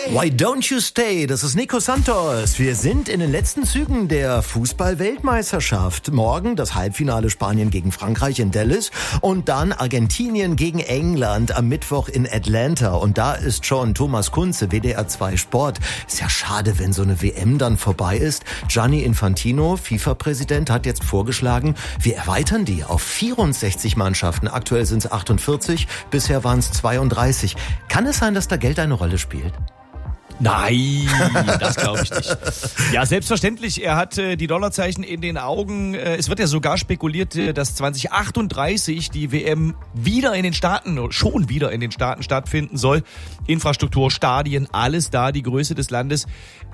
Why don't you stay? Das ist Nico Santos. Wir sind in den letzten Zügen der Fußball-Weltmeisterschaft. Morgen das Halbfinale Spanien gegen Frankreich in Dallas und dann Argentinien gegen England am Mittwoch in Atlanta. Und da ist schon Thomas Kunze, WDR 2 Sport. Ist ja schade, wenn so eine WM dann vorbei ist. Gianni Infantino, FIFA-Präsident, hat jetzt vorgeschlagen, wir erweitern die auf 64 Mannschaften. Aktuell sind es 48, bisher waren es 32. Kann es sein, dass da Geld eine Rolle spielt? Nein, das glaube ich nicht. Ja, selbstverständlich, er hat die Dollarzeichen in den Augen. Es wird ja sogar spekuliert, dass 2038 die WM schon wieder in den Staaten stattfinden soll. Infrastruktur, Stadien, alles da, die Größe des Landes.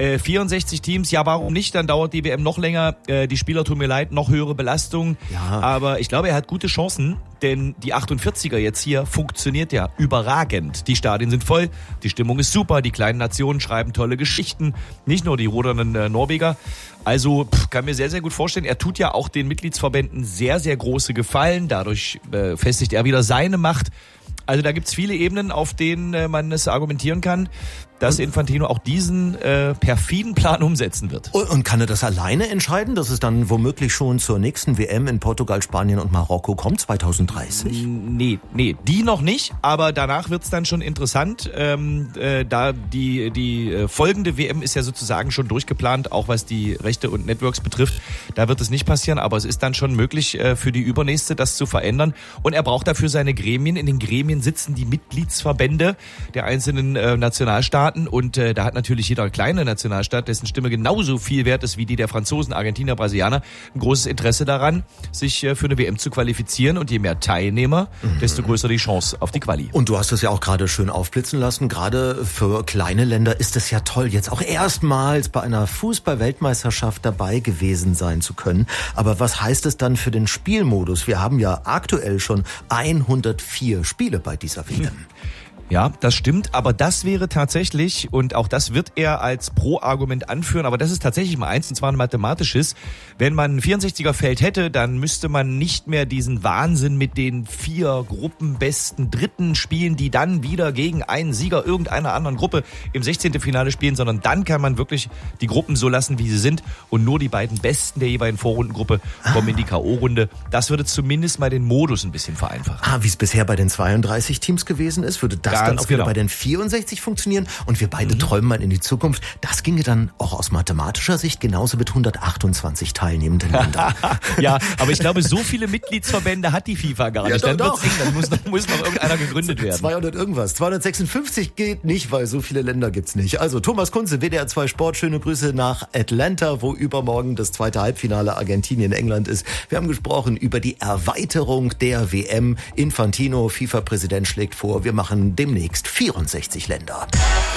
64 Teams, ja, warum nicht? Dann dauert die WM noch länger. Die Spieler tun mir leid, noch höhere Belastung. Ja. Aber ich glaube, er hat gute Chancen, denn die 48er jetzt hier funktioniert ja überragend. Die Stadien sind voll, die Stimmung ist super, die kleinen Nationen schreiben tolle Geschichten, nicht nur die rudernden Norweger. Also kann mir sehr, sehr gut vorstellen, er tut ja auch den Mitgliedsverbänden sehr, sehr große Gefallen. Dadurch festigt er wieder seine Macht. Also da gibt's viele Ebenen, auf denen man es argumentieren kann, dass Infantino auch diesen perfiden Plan umsetzen wird. Und kann er das alleine entscheiden, dass es dann womöglich schon zur nächsten WM in Portugal, Spanien und Marokko kommt, 2030? Nee, die noch nicht, aber danach wird's dann schon interessant. Da die folgende WM ist ja sozusagen schon durchgeplant, auch was die Rechte und Networks betrifft. Da wird es nicht passieren, aber es ist dann schon möglich für die übernächste das zu verändern. Und er braucht dafür seine Gremien. In den Gremien sitzen die Mitgliedsverbände der einzelnen Nationalstaaten. Und da hat natürlich jeder kleine Nationalstaat, dessen Stimme genauso viel wert ist wie die der Franzosen, Argentinier, Brasilianer, ein großes Interesse daran, sich für eine WM zu qualifizieren. Und je mehr Teilnehmer, desto größer die Chance auf die Quali. Und du hast es ja auch gerade schön aufblitzen lassen. Gerade für kleine Länder ist es ja toll, jetzt auch erstmals bei einer Fußball-Weltmeisterschaft dabei gewesen sein zu können. Aber was heißt es dann für den Spielmodus? Wir haben ja aktuell schon 104 Spiele bei dieser WM. Ja, das stimmt, aber das wäre tatsächlich, und auch das wird er als Pro-Argument anführen, aber das ist tatsächlich mal eins, und zwar ein mathematisches. Wenn man ein 64er-Feld hätte, dann müsste man nicht mehr diesen Wahnsinn mit den 4 gruppenbesten Dritten spielen, die dann wieder gegen einen Sieger irgendeiner anderen Gruppe im 16. Finale spielen, sondern dann kann man wirklich die Gruppen so lassen, wie sie sind, und nur die beiden Besten der jeweiligen Vorrundengruppe kommen in die K.O.-Runde. Das würde zumindest mal den Modus ein bisschen vereinfachen. Wie es bisher bei den 32 Teams gewesen ist, würde das dann auch wieder bei den 64 funktionieren, und wir beide träumen mal in die Zukunft. Das ginge dann auch aus mathematischer Sicht genauso mit 128 teilnehmenden Ländern. Ja, aber ich glaube, so viele Mitgliedsverbände hat die FIFA gar nicht. Ja, dann wird's eng, dann muss noch irgendeiner gegründet werden. 200 irgendwas. 256 geht nicht, weil so viele Länder gibt's nicht. Also Thomas Kunze, WDR 2 Sport, schöne Grüße nach Atlanta, wo übermorgen das zweite Halbfinale Argentinien-England ist. Wir haben gesprochen über die Erweiterung der WM. Infantino, FIFA-Präsident, schlägt vor, wir machen demnächst 64 Länder.